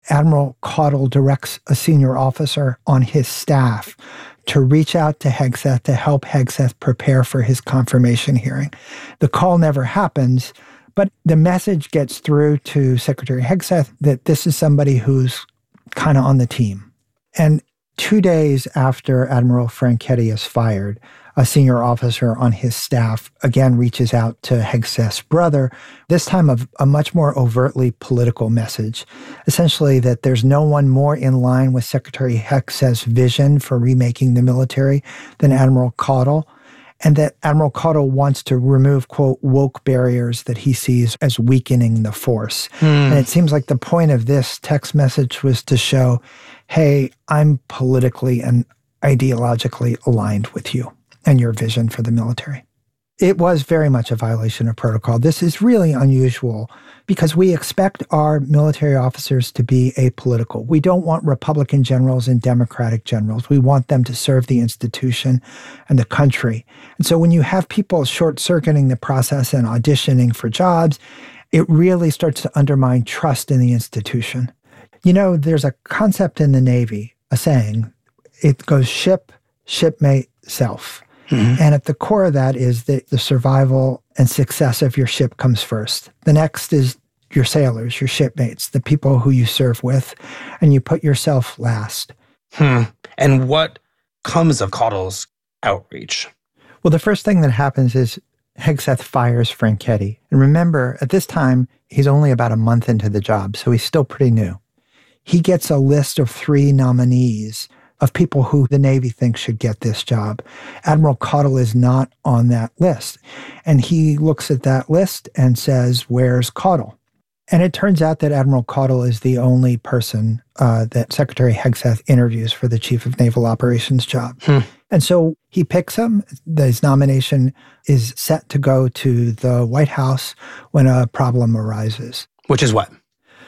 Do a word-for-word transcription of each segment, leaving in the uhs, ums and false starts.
Admiral Caudle directs a senior officer on his staff to reach out to Hegseth to help Hegseth prepare for his confirmation hearing. The call never happens, but the message gets through to Secretary Hegseth that this is somebody who's kind of on the team. And two days after Admiral Franchetti is fired, a senior officer on his staff again reaches out to Hegseth's brother, this time of a much more overtly political message, essentially that there's no one more in line with Secretary Hegseth's vision for remaking the military than Admiral Caudle, and that Admiral Caudle wants to remove, quote, woke barriers that he sees as weakening the force. Hmm. And it seems like the point of this text message was to show, hey, I'm politically and ideologically aligned with you and your vision for the military. It was very much a violation of protocol. This is really unusual because we expect our military officers to be apolitical. We don't want Republican generals and Democratic generals. We want them to serve the institution and the country. And so when you have people short-circuiting the process and auditioning for jobs, it really starts to undermine trust in the institution. You know, there's a concept in the Navy, a saying, it goes ship, shipmate, self. Mm-hmm. And at the core of that is that the survival and success of your ship comes first. The next is your sailors, your shipmates, the people who you serve with, and you put yourself last. Hmm. And what comes of Caudle's outreach? Well, the first thing that happens is Hegseth fires Franchetti. And remember, at this time, he's only about a month into the job, so he's still pretty new. He gets a list of three nominees of people who the Navy thinks should get this job. Admiral Caudle is not on that list. And he looks at that list and says, where's Caudle? And it turns out that Admiral Caudle is the only person uh, that Secretary Hegseth interviews for the Chief of Naval Operations job. Hmm. And so he picks him. His nomination is set to go to the White House when a problem arises. Which is what?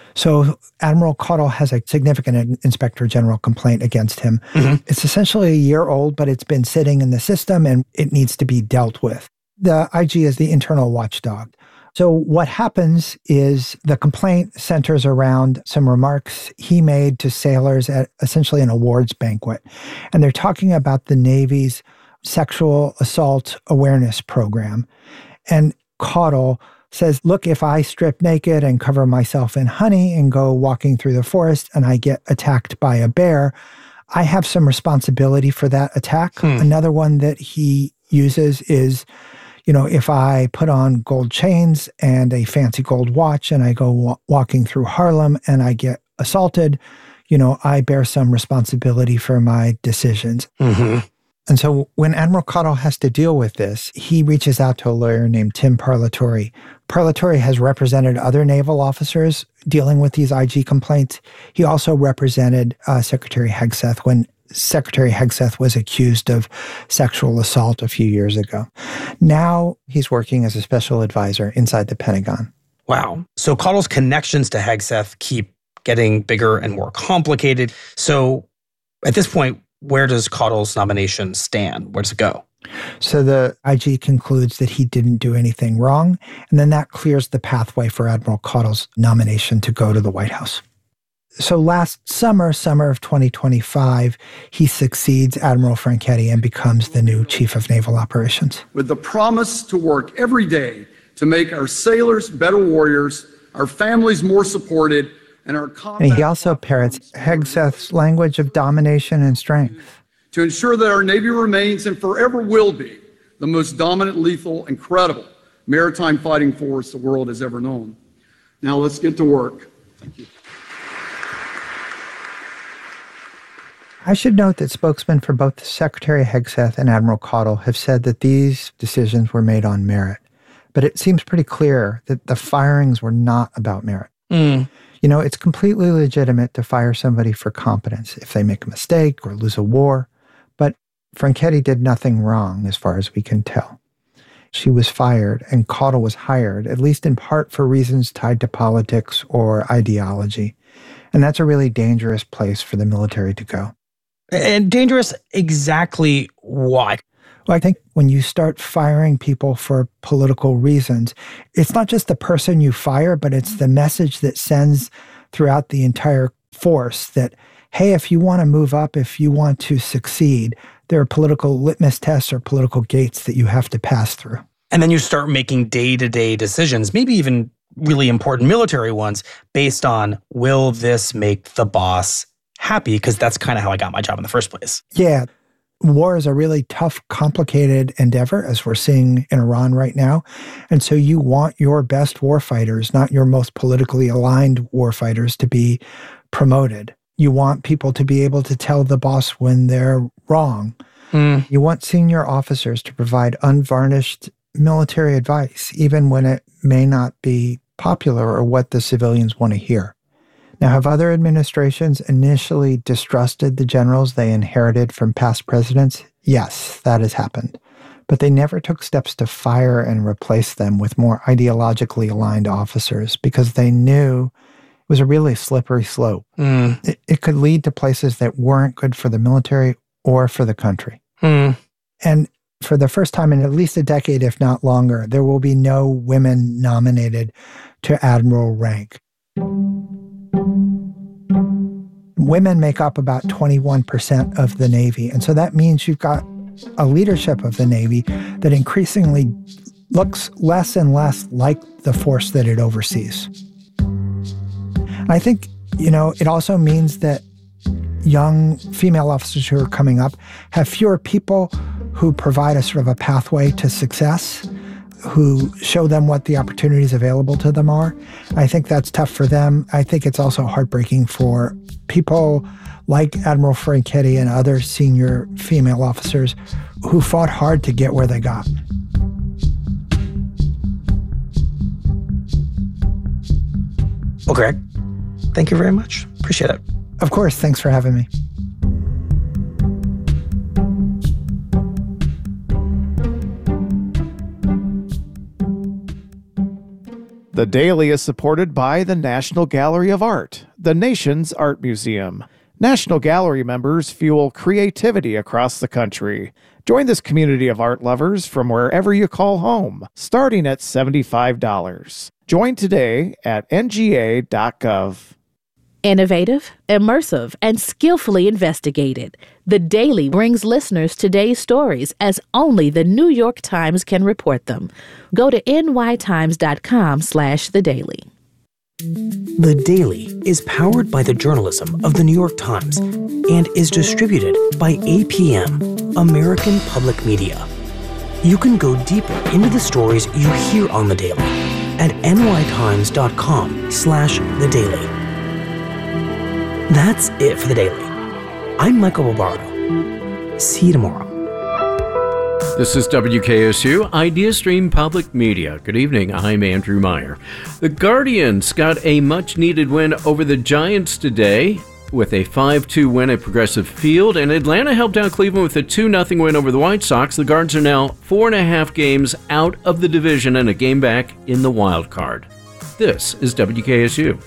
So Admiral Caudle has a significant Inspector General complaint against him. Mm-hmm. It's essentially a year old, but it's been sitting in the system and it needs to be dealt with. The I G is the internal watchdog. So what happens is the complaint centers around some remarks he made to sailors at essentially an awards banquet. And they're talking about the Navy's sexual assault awareness program. And Caudle says, look, if I strip naked and cover myself in honey and go walking through the forest and I get attacked by a bear, I have some responsibility for that attack. Hmm. Another one that he uses is, you know, if I put on gold chains and a fancy gold watch and I go wa- walking through Harlem and I get assaulted, you know, I bear some responsibility for my decisions. Mm-hmm. And so when Admiral Caudle has to deal with this, he reaches out to a lawyer named Tim Parlatore. Parlatore has represented other naval officers dealing with these I G complaints. He also represented uh, Secretary Hegseth when Secretary Hegseth was accused of sexual assault a few years ago. Now he's working as a special advisor inside the Pentagon. Wow. So Caudle's connections to Hegseth keep getting bigger and more complicated. So at this point, where does Caudle's nomination stand? Where does it go? So the I G concludes that he didn't do anything wrong, and then that clears the pathway for Admiral Caudle's nomination to go to the White House. So last summer, summer of twenty twenty-five, he succeeds Admiral Franchetti and becomes the new Chief of Naval Operations. With the promise to work every day to make our sailors better warriors, our families more supported, and our combat... And he also parrots Hegseth's language of domination and strength. To ensure that our Navy remains and forever will be the most dominant, lethal, and credible maritime fighting force the world has ever known. Now let's get to work. Thank you. I should note that spokesmen for both Secretary Hegseth and Admiral Caudle have said that these decisions were made on merit. But it seems pretty clear that the firings were not about merit. Mm. You know, it's completely legitimate to fire somebody for competence if they make a mistake or lose a war. But Franchetti did nothing wrong as far as we can tell. She was fired and Caudle was hired, at least in part for reasons tied to politics or ideology. And that's a really dangerous place for the military to go. And dangerous exactly why? Well, I think when you start firing people for political reasons, it's not just the person you fire, but it's the message that sends throughout the entire force that, hey, if you want to move up, if you want to succeed, there are political litmus tests or political gates that you have to pass through. And then you start making day-to-day decisions, maybe even really important military ones, based on, will this make the boss happy? Because that's kind of how I got my job in the first place. Yeah. War is a really tough, complicated endeavor, as we're seeing in Iran right now. And so you want your best warfighters, not your most politically aligned warfighters, to be promoted. You want people to be able to tell the boss when they're wrong. Mm. You want senior officers to provide unvarnished military advice, even when it may not be popular or what the civilians want to hear. Now, have other administrations initially distrusted the generals they inherited from past presidents? Yes, that has happened. But they never took steps to fire and replace them with more ideologically aligned officers because they knew it was a really slippery slope. Mm. It, it could lead to places that weren't good for the military or for the country. Mm. And for the first time in at least a decade, if not longer, there will be no women nominated to admiral rank. Women make up about twenty-one percent of the Navy. And so that means you've got a leadership of the Navy that increasingly looks less and less like the force that it oversees. I think, you know, it also means that young female officers who are coming up have fewer people who provide a sort of a pathway to success, who show them what the opportunities available to them are. I think that's tough for them. I think it's also heartbreaking for people like Admiral Franchetti and other senior female officers who fought hard to get where they got. Well, Greg, thank you very much. Appreciate it. Of course. Thanks for having me. The Daily is supported by the National Gallery of Art, the nation's art museum. National Gallery members fuel creativity across the country. Join this community of art lovers from wherever you call home, starting at seventy-five dollars. Join today at N G A dot gov. Innovative, immersive, and skillfully investigated, The Daily brings listeners today's stories as only the New York Times can report them. Go to N Y Times dot com slash The Daily. The Daily is powered by the journalism of the New York Times and is distributed by A P M, American Public Media. You can go deeper into the stories you hear on The Daily at N Y Times dot com slash The Daily. That's it for The Daily. I'm Michael Barbaro. See you tomorrow. This is W K S U, IdeaStream Public Media. Good evening, I'm Andrew Meyer. The Guardians got a much-needed win over the Giants today with a five two win at Progressive Field, and Atlanta helped out Cleveland with a two nothing win over the White Sox. The Guards are now four and a half games out of the division and a game back in the wild card. This is W K S U.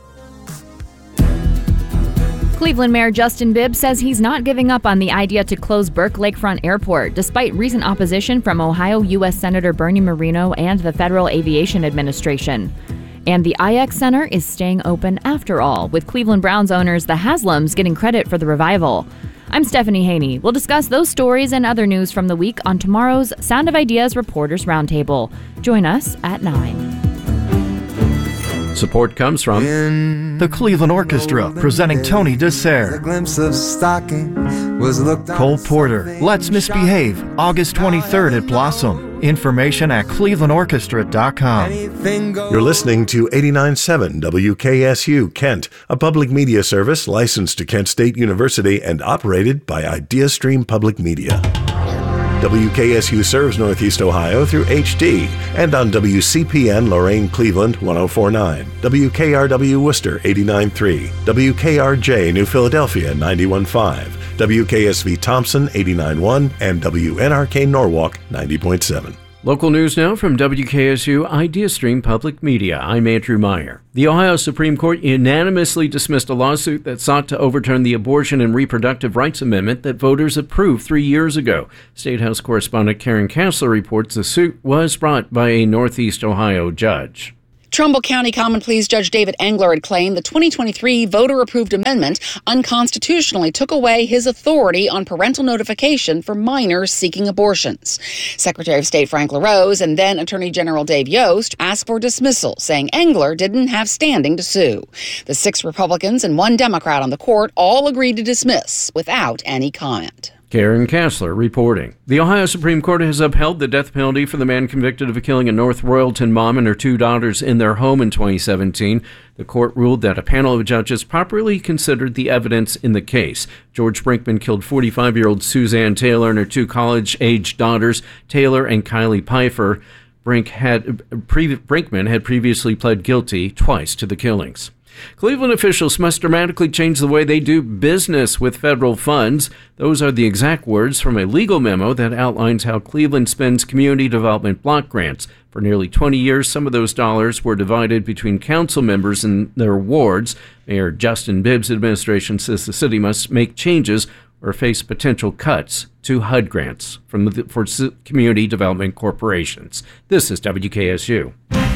Cleveland Mayor Justin Bibb says he's not giving up on the idea to close Burke Lakefront Airport, despite recent opposition from Ohio U S Senator Bernie Moreno and the Federal Aviation Administration. And the I X Center is staying open after all, with Cleveland Browns owners the Haslams getting credit for the revival. I'm Stephanie Haney. We'll discuss those stories and other news from the week on tomorrow's Sound of Ideas Reporters Roundtable. Join us at nine. Support comes from the Cleveland Orchestra, presenting Tony Dessert. Cole Porter, Let's Misbehave, August twenty-third at Blossom. Information at cleveland orchestra dot com. You're listening to eighty-nine point seven W K S U Kent, a public media service licensed to Kent State University and operated by IdeaStream Public Media. W K S U serves Northeast Ohio through H D and on W C P N Lorain Cleveland one oh four point nine, W K R W Worcester eighty-nine point three, W K R J New Philadelphia ninety-one point five, W K S V Thompson eighty-nine point one, and W N R K Norwalk ninety point seven. Local news now from W K S U IdeaStream Public Media. I'm Andrew Meyer. The Ohio Supreme Court unanimously dismissed a lawsuit that sought to overturn the Abortion and Reproductive Rights Amendment that voters approved three years ago. State House correspondent Karen Kassler reports the suit was brought by a Northeast Ohio judge. Trumbull County Common Pleas Judge David Engler had claimed the twenty twenty-three voter-approved amendment unconstitutionally took away his authority on parental notification for minors seeking abortions. Secretary of State Frank LaRose and then Attorney General Dave Yost asked for dismissal, saying Engler didn't have standing to sue. The six Republicans and one Democrat on the court all agreed to dismiss without any comment. Karen Kassler reporting. The Ohio Supreme Court has upheld the death penalty for the man convicted of killing a North Royalton mom and her two daughters in their home in twenty seventeen. The court ruled that a panel of judges properly considered the evidence in the case. George Brinkman killed forty-five-year-old Suzanne Taylor and her two college-aged daughters, Taylor and Kylie Pfeiffer. Brink had, pre- Brinkman had previously pled guilty twice to the killings. Cleveland officials must dramatically change the way they do business with federal funds. Those are the exact words from a legal memo that outlines how Cleveland spends community development block grants. For nearly twenty years, some of those dollars were divided between council members and their wards. Mayor Justin Bibb's administration says the city must make changes or face potential cuts to H U D grants from the, for community development corporations. This is W K S U.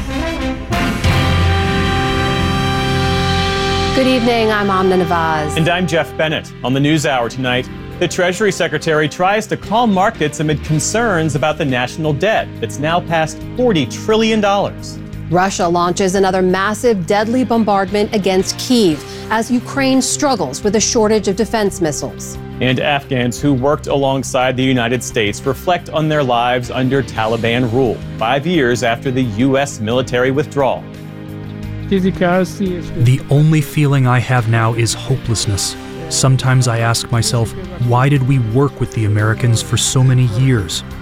Good evening, I'm Amna Nawaz. And I'm Jeff Bennett. On the NewsHour tonight, the Treasury Secretary tries to calm markets amid concerns about the national debt. It's now past forty trillion dollars. Russia launches another massive, deadly bombardment against Kyiv as Ukraine struggles with a shortage of defense missiles. And Afghans who worked alongside the United States reflect on their lives under Taliban rule, five years after the U S military withdrawal. The only feeling I have now is hopelessness. Sometimes I ask myself, why did we work with the Americans for so many years?